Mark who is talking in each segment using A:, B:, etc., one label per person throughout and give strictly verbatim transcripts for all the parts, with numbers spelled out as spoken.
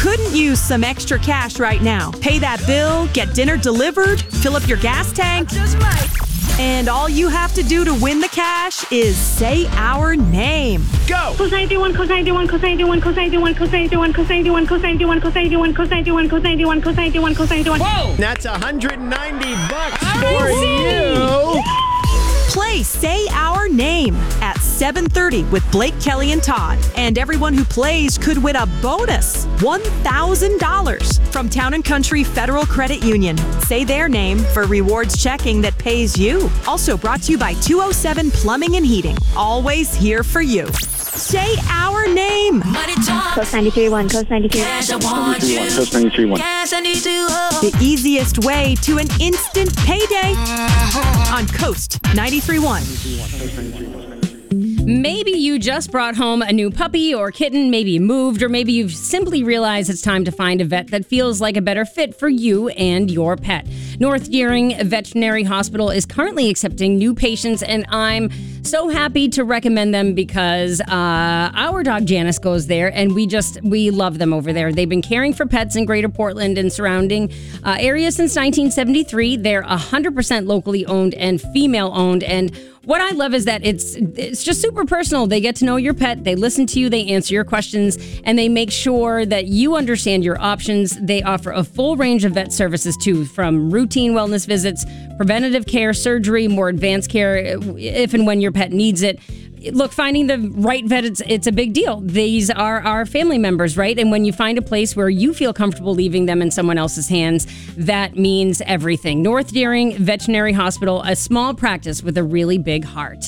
A: couldn't use some extra cash right now? Pay that bill, get dinner delivered, fill up your gas tank. And all you have to do to win the cash is say our name.
B: Go!
C: Cause ninety-one, cause ninety-one, cause ninety-one, cause ninety-one, cause ninety-one, cause ninety-one, cause ninety-one, cause ninety-one, cause ninety-one, cause ninety-one, cause ninety-one, cause ninety-one.
B: Whoa! That's one hundred ninety bucks for you.
A: Play Say Our Name at seven thirty with Blake, Kelly, and Todd. And everyone who plays could win a bonus, one thousand dollars from Town and Country Federal Credit Union. Say their name for rewards checking that pays you. Also brought to you by two oh seven Plumbing and Heating. Always here for you. Say our name.
D: Money talk.
C: Coast ninety-three point one, Coast ninety-three.
D: Cash, I want you.
E: Coast ninety-three point one.
D: Cash, I need to hold.
A: The easiest way to an instant payday on Coast ninety-three point one.
F: Maybe you just brought home a new puppy or kitten, maybe you moved, or maybe you've simply realized it's time to find a vet that feels like a better fit for you and your pet. North Deering Veterinary Hospital is currently accepting new patients, and I'm so happy to recommend them because uh, our dog Janice goes there, and we just, we love them over there. They've been caring for pets in Greater Portland and surrounding uh, areas since nineteen seventy-three. They're one hundred percent locally owned and female owned, and what I love is that it's it's just super personal. They get to know your pet, they listen to you, they answer your questions, and they make sure that you understand your options. They offer a full range of vet services too, from routine wellness visits, preventative care, surgery, more advanced care if and when your pet needs it. Look, finding the right vet, it's, it's a big deal. These are our family members, right? And when you find a place where you feel comfortable leaving them in someone else's hands, that means everything. North Deering Veterinary Hospital, a small practice with a really big heart.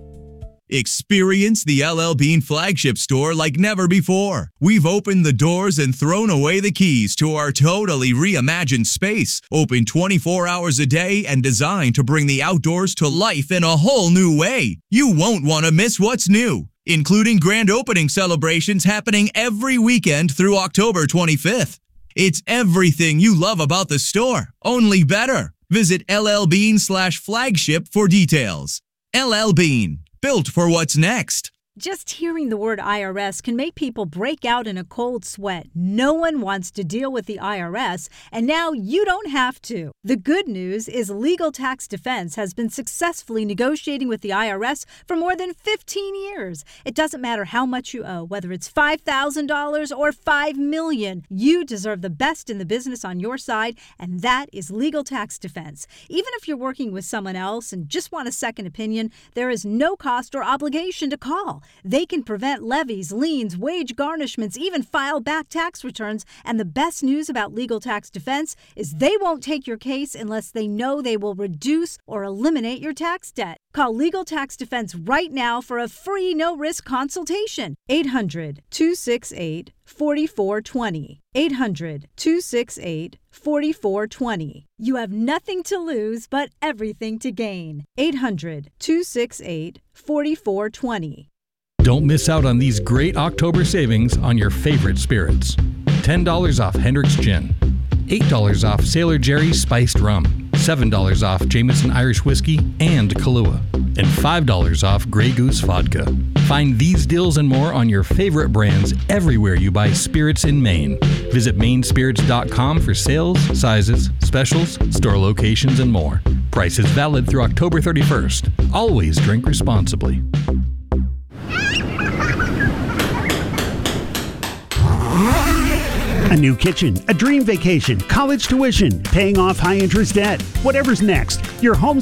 G: Experience the L L. Bean flagship store like never before. We've opened the doors and thrown away the keys to our totally reimagined space, open twenty-four hours a day and designed to bring the outdoors to life in a whole new way. You won't want to miss what's new, including grand opening celebrations happening every weekend through October twenty-fifth. It's everything you love about the store, only better. Visit L L Bean slash flagship for details. L L. Bean. Built for what's next.
H: Just hearing the word I R S can make people break out in a cold sweat. No one wants to deal with the I R S, and now you don't have to. The good news is Legal Tax Defense has been successfully negotiating with the I R S for more than fifteen years. It doesn't matter how much you owe, whether it's five thousand dollars or five million dollars. You deserve the best in the business on your side, and that is Legal Tax Defense. Even if you're working with someone else and just want a second opinion, there is no cost or obligation to call. They can prevent levies, liens, wage garnishments, even file back tax returns. And the best news about Legal Tax Defense is they won't take your case unless they know they will reduce or eliminate your tax debt. Call Legal Tax Defense right now for a free no-risk consultation. eight hundred, two six eight, four four two zero. eight hundred, two six eight, four four two zero. You have nothing to lose but everything to gain. eight hundred, two six eight, four four two zero.
I: Don't miss out on these great October savings on your favorite spirits. ten dollars off Hendrick's Gin, eight dollars off Sailor Jerry's Spiced Rum, seven dollars off Jameson Irish Whiskey and Kahlua, and five dollars off Grey Goose Vodka. Find these deals and more on your favorite brands everywhere you buy spirits in Maine. Visit maine spirits dot com for sales, sizes, specials, store locations, and more. Prices valid through October thirty-first. Always drink responsibly.
J: A new kitchen, a dream vacation, college tuition, paying off high-interest debt. Whatever's next, your home